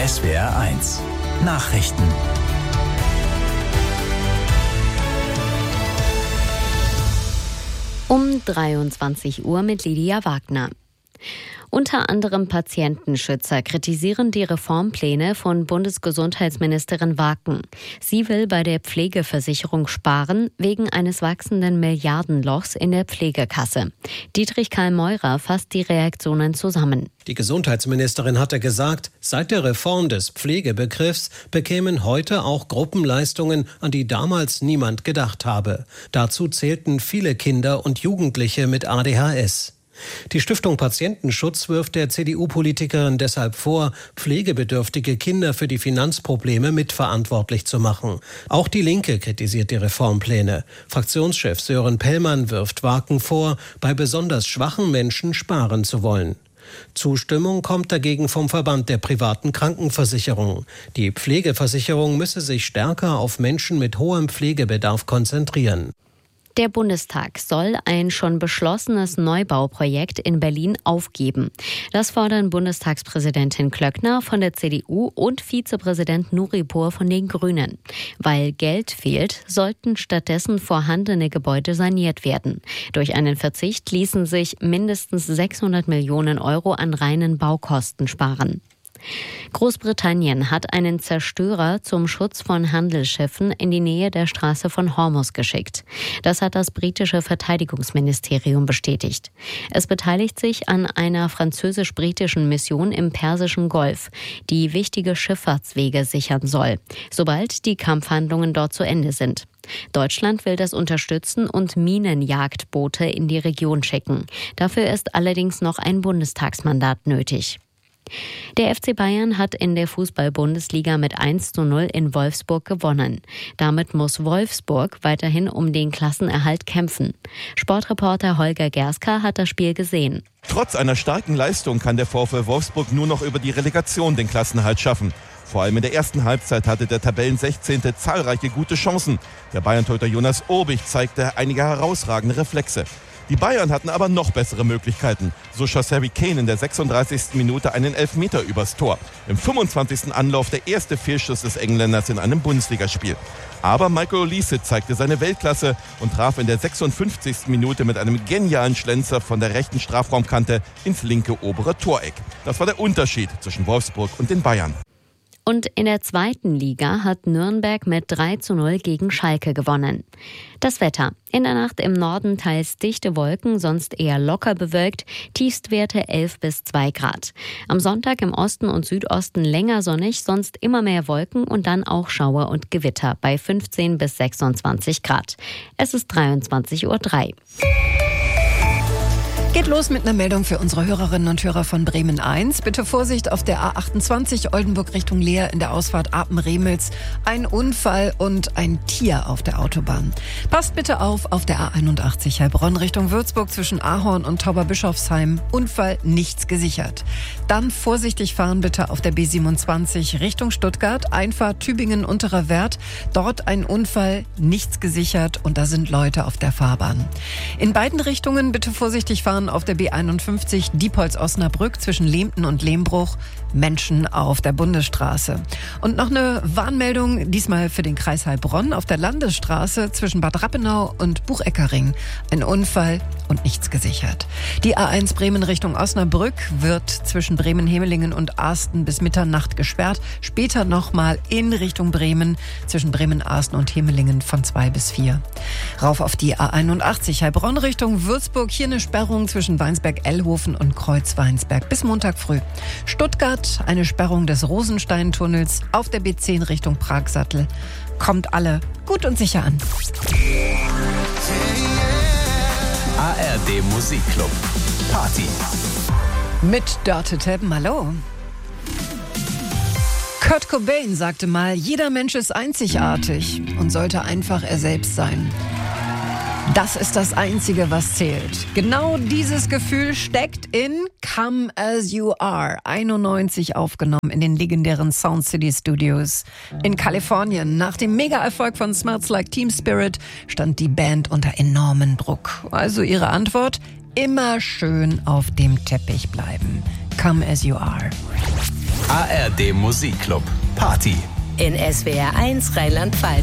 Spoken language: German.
SWR 1 Nachrichten. Um 23 Uhr mit Lydia Wagner. Unter anderem Patientenschützer kritisieren die Reformpläne von Bundesgesundheitsministerin Waken. Sie will bei der Pflegeversicherung sparen, wegen eines wachsenden Milliardenlochs in der Pflegekasse. Dietrich Karl Meurer fasst die Reaktionen zusammen. Die Gesundheitsministerin hatte gesagt, seit der Reform des Pflegebegriffs bekämen heute auch Gruppenleistungen, an die damals niemand gedacht habe. Dazu zählten viele Kinder und Jugendliche mit ADHS. Die Stiftung Patientenschutz wirft der CDU-Politikerin deshalb vor, pflegebedürftige Kinder für die Finanzprobleme mitverantwortlich zu machen. Auch die Linke kritisiert die Reformpläne. Fraktionschef Sören Pellmann wirft Waken vor, bei besonders schwachen Menschen sparen zu wollen. Zustimmung kommt dagegen vom Verband der privaten Krankenversicherungen. Die Pflegeversicherung müsse sich stärker auf Menschen mit hohem Pflegebedarf konzentrieren. Der Bundestag soll ein schon beschlossenes Neubauprojekt in Berlin aufgeben. Das fordern Bundestagspräsidentin Klöckner von der CDU und Vizepräsident Nuripur von den Grünen. Weil Geld fehlt, sollten stattdessen vorhandene Gebäude saniert werden. Durch einen Verzicht ließen sich mindestens 600 Millionen Euro an reinen Baukosten sparen. Großbritannien hat einen Zerstörer zum Schutz von Handelsschiffen in die Nähe der Straße von Hormuz geschickt. Das hat das britische Verteidigungsministerium bestätigt. Es beteiligt sich an einer französisch-britischen Mission im Persischen Golf, die wichtige Schifffahrtswege sichern soll, sobald die Kampfhandlungen dort zu Ende sind. Deutschland will das unterstützen und Minenjagdboote in die Region schicken. Dafür ist allerdings noch ein Bundestagsmandat nötig. Der FC Bayern hat in der Fußball-Bundesliga mit 1:0 in Wolfsburg gewonnen. Damit muss Wolfsburg weiterhin um den Klassenerhalt kämpfen. Sportreporter Holger Gerska hat das Spiel gesehen. Trotz einer starken Leistung kann der VfL Wolfsburg nur noch über die Relegation den Klassenerhalt schaffen. Vor allem in der ersten Halbzeit hatte der Tabellen-16. zahlreiche gute Chancen. Der Bayern-Torhüter Jonas Obich zeigte einige herausragende Reflexe. Die Bayern hatten aber noch bessere Möglichkeiten. So schoss Harry Kane in der 36. Minute einen Elfmeter übers Tor. Im 25. Anlauf der erste Fehlschuss des Engländers in einem Bundesligaspiel. Aber Michael Olise zeigte seine Weltklasse und traf in der 56. Minute mit einem genialen Schlenzer von der rechten Strafraumkante ins linke obere Toreck. Das war der Unterschied zwischen Wolfsburg und den Bayern. Und in der zweiten Liga hat Nürnberg mit 3:0 gegen Schalke gewonnen. Das Wetter. In der Nacht im Norden teils dichte Wolken, sonst eher locker bewölkt, Tiefstwerte 11 bis 2 Grad. Am Sonntag im Osten und Südosten länger sonnig, sonst immer mehr Wolken und dann auch Schauer und Gewitter bei 15 bis 26 Grad. Es ist 23:03 Uhr. Geht los mit einer Meldung für unsere Hörerinnen und Hörer von Bremen 1. Bitte Vorsicht auf der A28 Oldenburg Richtung Leer in der Ausfahrt Apen-Remels. Ein Unfall und ein Tier auf der Autobahn. Passt bitte auf der A81 Heilbronn Richtung Würzburg zwischen Ahorn und Tauberbischofsheim. Unfall, nichts gesichert. Dann vorsichtig fahren bitte auf der B27 Richtung Stuttgart. Einfahrt Tübingen unterer Wert. Dort ein Unfall, nichts gesichert und da sind Leute auf der Fahrbahn. In beiden Richtungen bitte vorsichtig fahren auf der B51 Diepholz-Osnabrück zwischen Lehmten und Lehmbruch, Menschen auf der Bundesstraße. Und noch eine Warnmeldung, diesmal für den Kreis Heilbronn auf der Landesstraße zwischen Bad Rappenau und Bucheckering. Ein Unfall und nichts gesichert. Die A1 Bremen Richtung Osnabrück wird zwischen Bremen-Hemelingen und Arsten bis Mitternacht gesperrt. Später nochmal in Richtung Bremen zwischen Bremen-Arsten und Hemelingen von 2 bis 4. Rauf auf die A81 Heilbronn Richtung Würzburg. Hier eine Sperrung zwischen Weinsberg-Ellhofen und Kreuz-Weinsberg bis Montag früh. Stuttgart, eine Sperrung des Rosenstein-Tunnels auf der B10 Richtung Pragsattel. Kommt alle gut und sicher an. ARD Musikclub. Party. Mit Dörte Teppen, hallo. Kurt Cobain sagte mal, jeder Mensch ist einzigartig und sollte einfach er selbst sein. Das ist das Einzige, was zählt. Genau dieses Gefühl steckt in Come As You Are, 91 aufgenommen in den legendären Sound City Studios in Kalifornien. Nach dem Mega-Erfolg von Smells Like Teen Spirit stand die Band unter enormen Druck. Also ihre Antwort, immer schön auf dem Teppich bleiben. Come As You Are. ARD Musikclub. Party. In SWR 1 Rheinland-Pfalz.